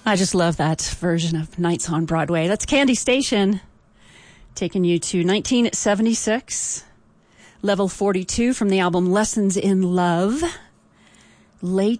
I just love that version of Nights on Broadway. That's Candy Station, taking you to 1976. Level 42 from the album Lessons in Love. Late